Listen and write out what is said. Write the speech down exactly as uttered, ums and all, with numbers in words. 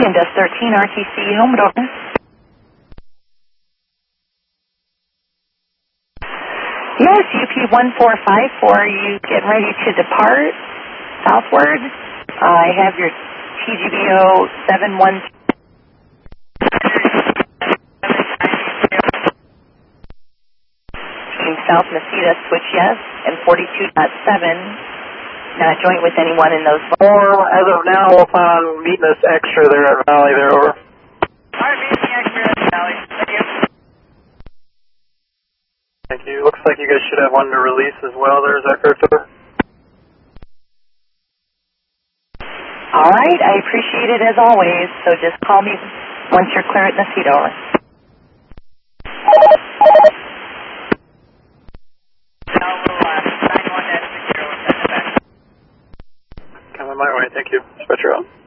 Indus thirteen R T C, home door. Yes, U P one four five four, are you getting ready to depart southward? Uh, I have your T G B O seven one. South Mesita, switch yes, and forty-two point seven, not joint with anyone in those. Or as of now, we'll plan on meeting us extra there at Valley there, over. Alright, meeting extra at Valley. Thank you. Thank you. Looks like you guys should have one to release as well there, is that correct, over? Alright, I appreciate it as always, so just call me once you're clear at Mesita, over. Coming my way, thank you. Spectrum.